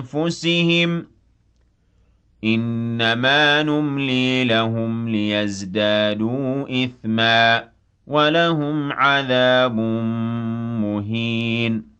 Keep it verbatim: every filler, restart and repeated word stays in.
أنفسهم إنما نملي لهم ليزدادوا إثما ولهم عذاب مهين